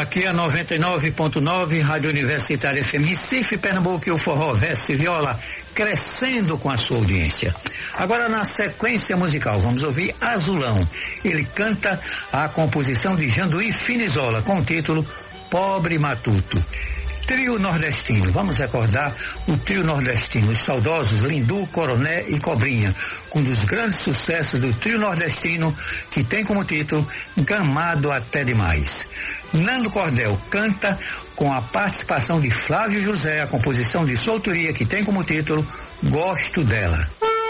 Aqui é 99.9, Rádio Universitária FM Recife, Pernambuco, e o Forró Verso Viola crescendo com a sua audiência. Agora, na sequência musical, vamos ouvir Azulão. Ele canta a composição de Janduí Finizola com o título Pobre Matuto. Trio nordestino, vamos recordar o trio nordestino, os saudosos Lindu, Coroné e Cobrinha, com um dos grandes sucessos do trio nordestino, que tem como título Gamado Até Demais. Nando Cordel canta com a participação de Flávio José, a composição de sua autoria, que tem como título Gosto Dela.